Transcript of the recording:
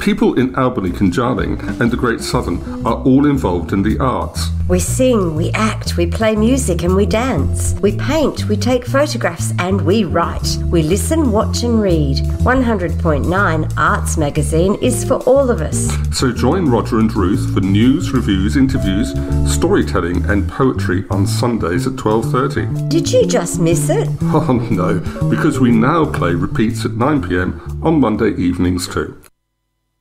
People in Albany, Conjarling and the Great Southern are all involved in the arts. We sing, we act, we play music and we dance. We paint, we take photographs and we write. We listen, watch and read. 100.9 Arts Magazine is for all of us. So join Roger and Ruth for news, reviews, interviews, storytelling and poetry on Sundays at 12:30. Did you just miss it? Oh no, because we now play repeats at 9 p.m. on Monday evenings too.